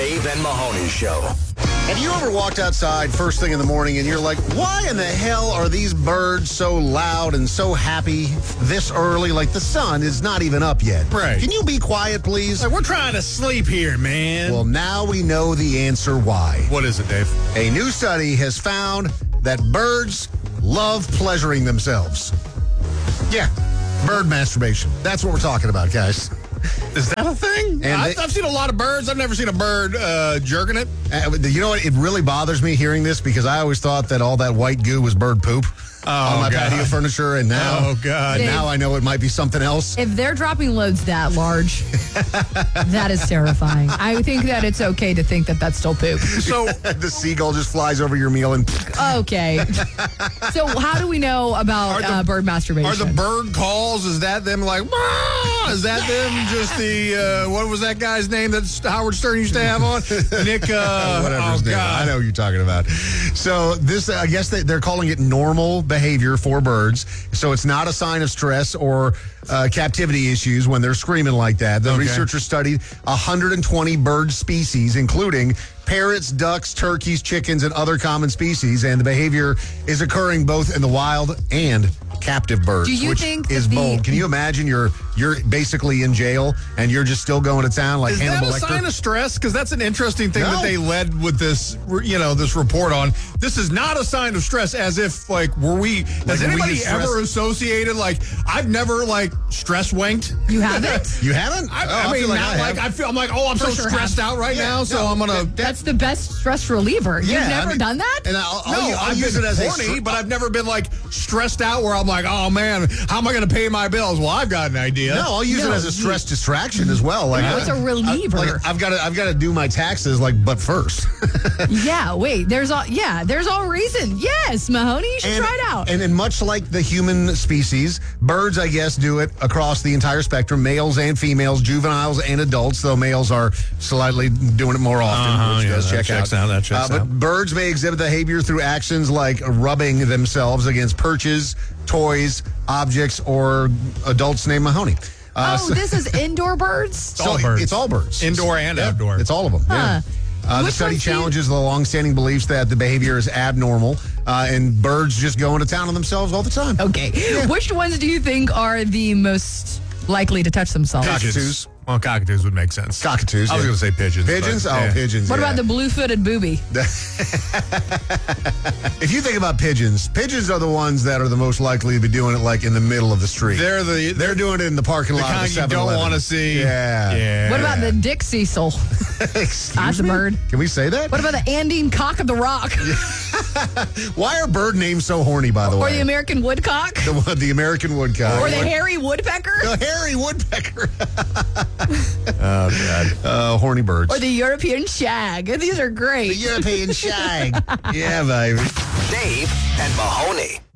Dave and Mahoney Show. Have you ever walked outside first thing in the morning and you're like, why in the hell are these birds so loud and so happy this early? Like the sun is not even up yet. Right. Can you be quiet, please? Like, we're trying to sleep here, man. Well, now we know the answer why. What is it, Dave? A new study has found that birds love pleasuring themselves. Yeah, bird masturbation. That's what we're talking about, guys. Is that a thing? And I've seen a lot of birds. I've never seen a bird jerking it. You know what? It really bothers me hearing this because I always thought that all that white goo was bird poop on my patio furniture, and now, now I know it might be something else. If they're dropping loads that large, that is terrifying. I think that it's okay to think that that's still poop. So the seagull just flies over your meal and... Okay. So how do we know about bird masturbation? Are the bird calls, is that them like, "Bah!" Is that them just the, what was that guy's name that Howard Stern used to have on? Nick, whatever his name. I know who you're talking about. So this, I guess they're calling it normal behavior for birds. So it's not a sign of stress or captivity issues when they're screaming like that. The researchers studied 120 bird species, including parrots, ducks, turkeys, chickens, and other common species. And the behavior is occurring both in the wild and captive birds, Do you which think is that bold. Can you imagine you're basically in jail and you're just still going to town like Hannibal Lecter? Is that a sign of stress? Because that's an interesting thing that they led with this, this report on. This is not a sign of stress, as if, has anybody ever associated, I've never, stress wanked? You haven't? You haven't? I'm like, I'm so stressed out right now, so I'm going to... That's the best stress reliever. You've never done that? And I'll use it as horny, but I've never been, stressed out where I'm like, oh, man, how am I going to pay my bills? Well, I've got an idea. No, I'll use it as a stress distraction as well. It's a reliever. I've got to do my taxes, but first. Yeah, wait. There's all reason. Yes, Mahoney, you should try it out. And much like the human species, birds, I guess, do it across the entire spectrum, males and females, juveniles and adults, though males are slightly doing it more often, which does check out. That checks out. But birds may exhibit behavior through actions like rubbing themselves against perches, toys, objects, or adults named Mahoney. This is indoor birds? It's all birds. Indoor and outdoor. It's all of them. Huh. Yeah. The study challenges the longstanding beliefs that the behavior is abnormal and birds just go into town on themselves all the time. Okay. Yeah. Which ones do you think are the most likely to touch themselves? Cockatoos. Well, cockatoos would make sense. Cockatoos. I was going to say pigeons. Pigeons? Pigeons. What about the blue-footed booby? If you think about pigeons are the ones that are the most likely to be doing it in the middle of the street. They're doing it in the parking lot. The kind you don't want to see. Yeah. What about the Dick Cecil? That's a bird. Can we say that? What about the Andine cock of the rock? Why are bird names so horny, by the way? Or the American woodcock? The American woodcock. Or the hairy woodpecker? The hairy woodpecker. Oh, God. Horny birds. Or the European shag. These are great. The European shag. Yeah, baby. Dave and Mahoney.